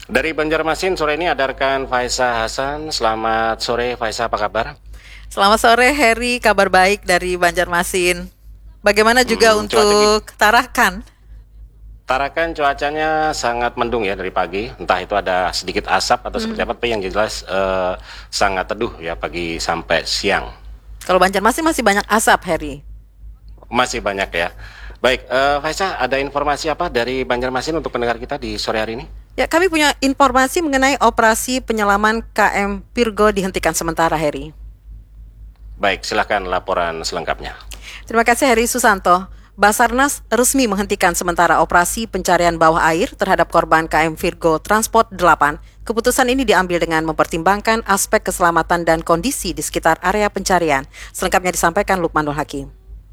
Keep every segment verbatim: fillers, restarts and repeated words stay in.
Dari Banjarmasin sore ini ada rekan Faisa Hasan. Selamat sore Faisa, apa kabar? Selamat sore Heri, kabar baik dari Banjarmasin. Bagaimana juga Hmm, cuaca di untuk Tarakan? Tarakan cuacanya sangat mendung ya dari pagi. Entah itu ada sedikit asap atau seperti apa, tapi yang jelas eh, sangat teduh ya pagi sampai siang. Kalau Banjarmasin masih banyak asap, Heri. Masih banyak ya. Baik, eh, Faisa, ada informasi apa dari Banjarmasin untuk pendengar kita di sore hari ini? Ya, kami punya informasi mengenai operasi penyelaman K M Virgo dihentikan sementara, Heri. Baik, silakan laporan selengkapnya. Terima kasih Heri Susanto. Basarnas resmi menghentikan sementara operasi pencarian bawah air terhadap korban K M Virgo Transport delapan. Keputusan ini diambil dengan mempertimbangkan aspek keselamatan dan kondisi di sekitar area pencarian. Selengkapnya disampaikan Lukmanul Hakim.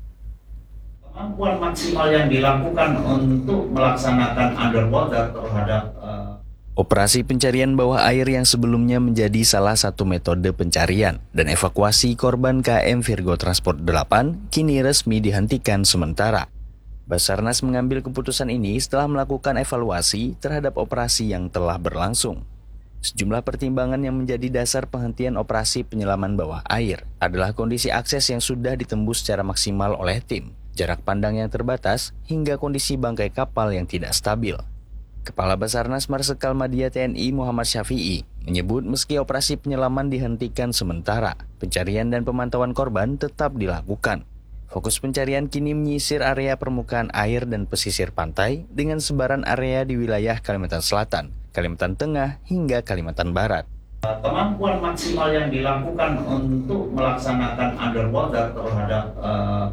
Kemampuan maksimal yang dilakukan untuk melaksanakan underwater terhadap uh, Operasi pencarian bawah air yang sebelumnya menjadi salah satu metode pencarian dan evakuasi korban K M Virgo Transport delapan kini resmi dihentikan sementara. Basarnas mengambil keputusan ini setelah melakukan evaluasi terhadap operasi yang telah berlangsung. Sejumlah pertimbangan yang menjadi dasar penghentian operasi penyelaman bawah air adalah kondisi akses yang sudah ditembus secara maksimal oleh tim, jarak pandang yang terbatas, hingga kondisi bangkai kapal yang tidak stabil. Kepala Basarnas Marsikal Madya T N I Muhammad Syafi'i menyebut meski operasi penyelaman dihentikan sementara, pencarian dan pemantauan korban tetap dilakukan. Fokus pencarian kini menyisir area permukaan air dan pesisir pantai dengan sebaran area di wilayah Kalimantan Selatan, Kalimantan Tengah, hingga Kalimantan Barat. kemampuan maksimal yang dilakukan untuk melaksanakan underwater terhadap uh,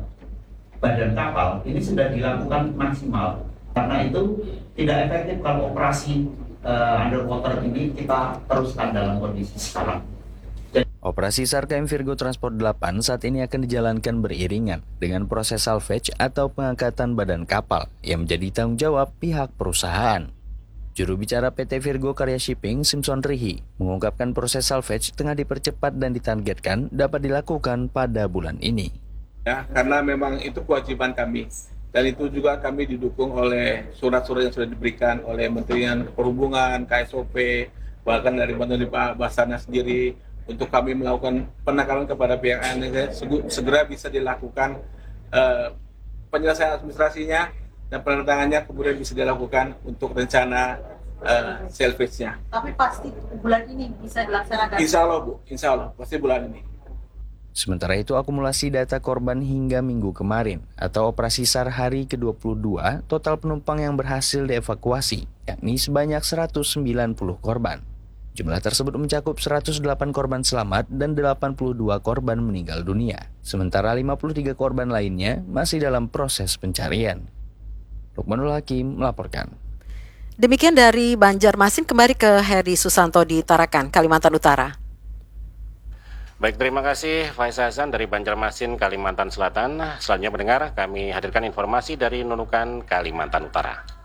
badan kapal ini sudah dilakukan maksimal. Karena itu tidak efektif kalau operasi uh, underwater ini kita teruskan dalam kondisi sekarang. Operasi SAR K M Virgo Transport delapan saat ini akan dijalankan beriringan dengan proses salvage atau pengangkatan badan kapal yang menjadi tanggung jawab pihak perusahaan. Juru bicara P T Virgo Karya Shipping, Simpson Rihi, mengungkapkan proses salvage tengah dipercepat dan ditargetkan dapat dilakukan pada bulan ini. Ya, karena memang itu kewajiban kami. Dan itu juga kami didukung oleh surat-surat yang sudah diberikan oleh Kementerian Perhubungan, K S O P, bahkan dari Bantuan Pak Basarnas sendiri, untuk kami melakukan penekanan kepada pihak A N S segera bisa dilakukan uh, penyelesaian administrasinya dan penandatangannya kemudian bisa dilakukan untuk rencana uh, salvage-nya. Tapi pasti bulan ini bisa dilaksanakan? Insya Allah Bu, Insya Allah pasti bulan ini. Sementara itu akumulasi data korban hingga minggu kemarin atau operasi SAR hari ke dua puluh dua, total penumpang yang berhasil dievakuasi yakni sebanyak seratus sembilan puluh korban. Jumlah tersebut mencakup seratus delapan korban selamat dan delapan puluh dua korban meninggal dunia. Sementara lima puluh tiga korban lainnya masih dalam proses pencarian. Lukmanul Hakim melaporkan. Demikian dari Banjarmasin, kembali ke Heri Susanto di Tarakan, Kalimantan Utara. Baik, terima kasih Faisa Hasan dari Banjarmasin, Kalimantan Selatan. Selanjutnya pendengar, kami hadirkan informasi dari Nunukan, Kalimantan Utara.